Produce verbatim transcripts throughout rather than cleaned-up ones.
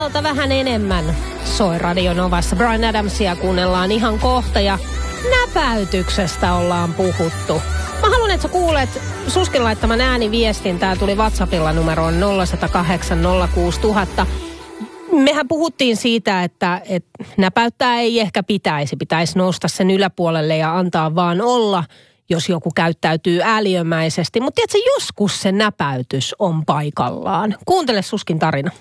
Vähän enemmän soi Radio Novassa. Bryan Adamsia kuunnellaan ihan kohta ja näpäytyksestä ollaan puhuttu. Mä haluan, että sä kuulet Suskin laittaman ääniviestin. Tää tuli WhatsAppilla numeroon nolla yksi nolla kahdeksan nolla kuusi nolla nolla nolla. Mehän puhuttiin siitä, että, että näpäyttää ei ehkä pitäisi. Pitäisi nousta sen yläpuolelle ja antaa vaan olla, jos joku käyttäytyy ääliömäisesti. Mutta tiedätkö, joskus se näpäytys on paikallaan. Kuuntele Suskin tarina.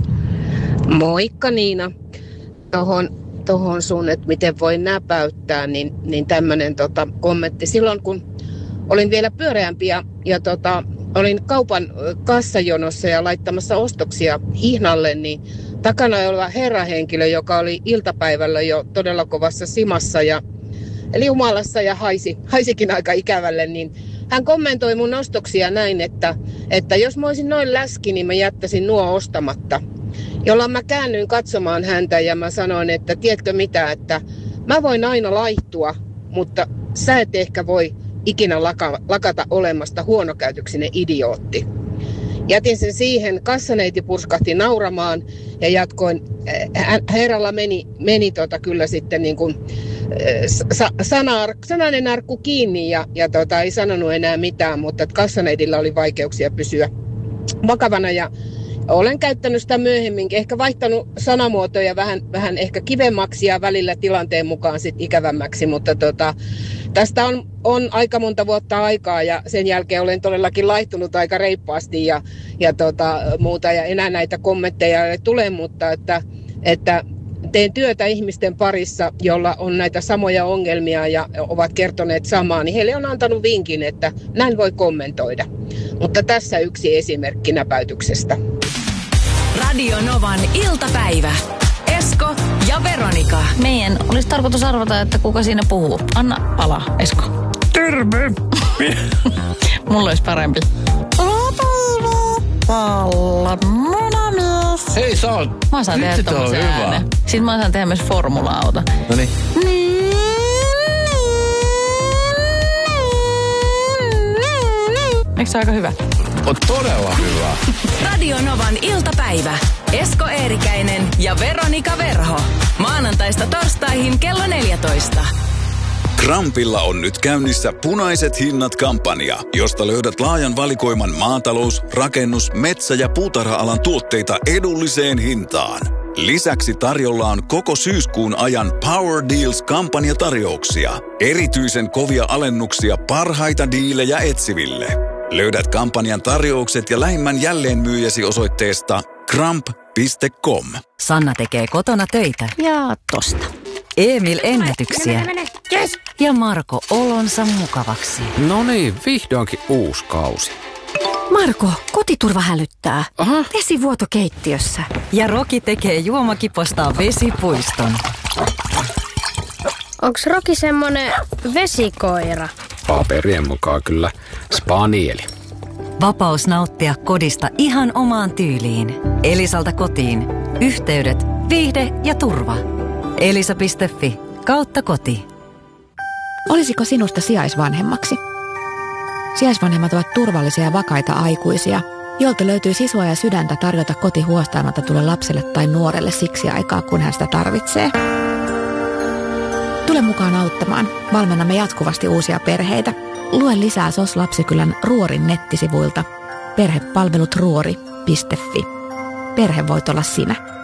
Moikka Niina. Tohon, tohon sun, että miten voi näpäyttää, niin, niin tämmöinen tota, kommentti. Silloin kun olin vielä pyöreämpi ja, ja tota, olin kaupan kassajonossa ja laittamassa ostoksia hihnalle, niin takana oleva herrahenkilö, joka oli iltapäivällä jo todella kovassa simassa ja eli humalassa ja haisi, haisikin aika ikävälle, niin hän kommentoi mun ostoksia näin, että, että jos mä olisin noin läski, niin mä jättäisin nuo ostamatta. Jolloin mä käännyin katsomaan häntä ja mä sanoin, että tiedätkö mitä, että mä voin aina laihtua, mutta sä et ehkä voi ikinä laka, lakata olemasta huonokäytöksinen idiootti. Jätin sen siihen, kassaneiti purskahti nauramaan ja jatkoin. Herralla meni, meni tota kyllä sitten niin kuin sa, sana, sananen arkku kiinni ja, ja tota, ei sanonut enää mitään, mutta kassaneitillä oli vaikeuksia pysyä vakavana ja olen käyttänyt sitä myöhemminkin, ehkä vaihtanut sanamuotoja vähän, vähän ehkä kivemmaksi ja välillä tilanteen mukaan sit ikävämmäksi, mutta tota, tästä on, on aika monta vuotta aikaa ja sen jälkeen olen todellakin laihtunut aika reippaasti ja, ja tota, muuta ja enää näitä kommentteja ei tule, mutta että, että teen työtä ihmisten parissa, jolla on näitä samoja ongelmia ja ovat kertoneet samaa, niin heille on antanut vinkin, että näin voi kommentoida. Mutta tässä yksi esimerkki näpäytyksestä. Radio Novan iltapäivä. Esko ja Veronika. Meidän olisi tarkoitus arvata, että kuka siinä puhuu. Anna palaa, Esko. Terve! Mulla olisi parempi. Hei, sä oot... Mä saan tehdä tommosen äänen. Sitten mä saan tehdä myös formula-auta. Noniin. Eikö se aika hyvä? On todella hyvä. Radio Novan iltapäivä. Esko Eerikäinen ja Veronika Verho. Maanantaista torstaihin kello neljätoista. Krampilla on nyt käynnissä punaiset hinnat -kampanja, josta löydät laajan valikoiman maatalous-, rakennus-, metsä- ja puutarha-alan tuotteita edulliseen hintaan. Lisäksi tarjolla on koko syyskuun ajan Power Deals-kampanjatarjouksia. Erityisen kovia alennuksia parhaita diilejä etsiville. Löydät kampanjan tarjoukset ja lähimmän jälleenmyyjäsi osoitteesta kramp piste com. Sanna tekee kotona töitä. Ja tosta. Emil ennätyksiä. Yes. Ja Marko olonsa mukavaksi. No niin, vihdoinkin uusi kausi. Marko, kotiturva hälyttää. Aha. Vesivuoto keittiössä. Ja Roki tekee juomakipostaan vesipuiston. Onks Roki semmonen vesikoira? Paperien mukaan kyllä spanieli. Vapaus nauttia kodista ihan omaan tyyliin. Elisalta kotiin. Yhteydet, viihde ja turva. Elisa piste fi kautta koti. Olisiko sinusta sijaisvanhemmaksi? Sijaisvanhemmat ovat turvallisia ja vakaita aikuisia, joilta löytyy sisua ja sydäntä tarjota koti huostaamatta tulle lapselle tai nuorelle siksi aikaa, kun hän sitä tarvitsee. Tule mukaan auttamaan. Valmennamme jatkuvasti uusia perheitä. Lue lisää S O S Lapsikylän Ruorin nettisivuilta perhepalvelut ruori piste fi. Perhe voit olla sinä.